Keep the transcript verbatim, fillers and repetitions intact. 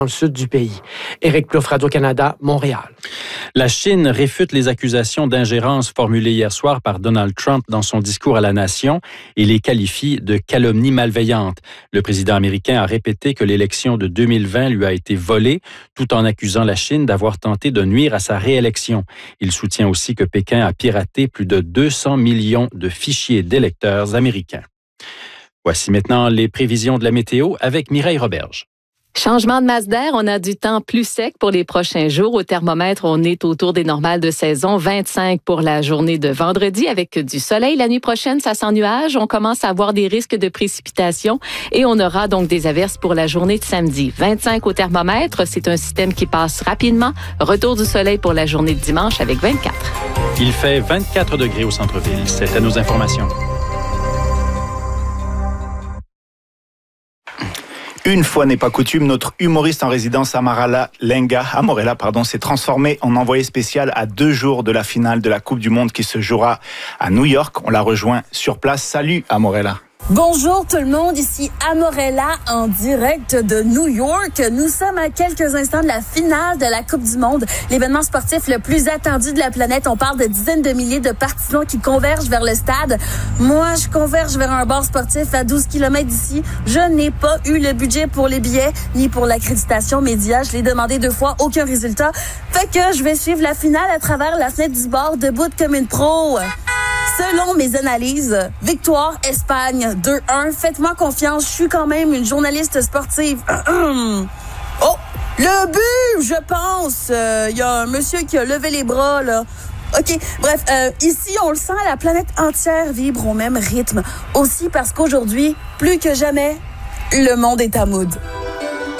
dans le sud du pays. Éric Plouffe, Radio-Canada, Montréal. La Chine réfute les accusations d'ingérence formulées hier soir par Donald Trump dans son discours à la nation et les qualifie de calomnie malveillante. Le président américain a répété que l'élection de deux mille vingt lui a été volée, tout en accusant la Chine d'avoir tenté de nuire à sa réélection. Il soutient aussi que Pékin a piraté plus de deux cents millions de fichiers d'électeurs américains. Voici maintenant les prévisions de la météo avec Mireille Roberge. Changement de masse d'air, on a du temps plus sec pour les prochains jours. Au thermomètre, on est autour des normales de saison. vingt-cinq pour la journée de vendredi avec du soleil. La nuit prochaine, ça s'ennuage. On commence à avoir des risques de précipitations et on aura donc des averses pour la journée de samedi. vingt-cinq au thermomètre, c'est un système qui passe rapidement. Retour du soleil pour la journée de dimanche avec vingt-quatre. Il fait vingt-quatre degrés au centre-ville. C'était nos informations. Une fois n'est pas coutume, notre humoriste en résidence Amarala Lenga, Amorella, pardon, s'est transformé en envoyé spécial à deux jours de la finale de la Coupe du Monde qui se jouera à New York. On la rejoint sur place. Salut Amorella. Bonjour tout le monde, ici Amorella en direct de New York. Nous sommes à quelques instants de la finale de la Coupe du Monde, l'événement sportif le plus attendu de la planète. On parle de dizaines de milliers de partisans qui convergent vers le stade. Moi, je converge vers un bar sportif à douze kilomètres d'ici. Je n'ai pas eu le budget pour les billets ni pour l'accréditation média. Je l'ai demandé deux fois, aucun résultat. Fait que je vais suivre la finale à travers la fenêtre du bar, debout comme une pro. Selon mes analyses, victoire Espagne deux un. Faites-moi confiance, je suis quand même une journaliste sportive. Oh, le but, je pense. Il euh, y a un monsieur qui a levé les bras, là. OK, bref, euh, ici, on le sent, la planète entière vibre au même rythme. Aussi parce qu'aujourd'hui, plus que jamais, le monde est à mood.